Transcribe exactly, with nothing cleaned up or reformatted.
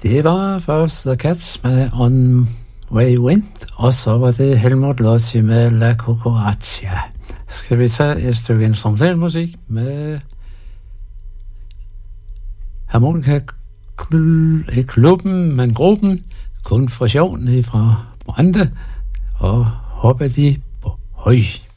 Det var først The Cats med On Way Wind, og så var det Helmut Lotti med La Cucaracha. Skal vi tage et stykke instrumental musik med harmonika i klubben, men gruppen kun for sjov ned fra Brande, og hopper de på høj.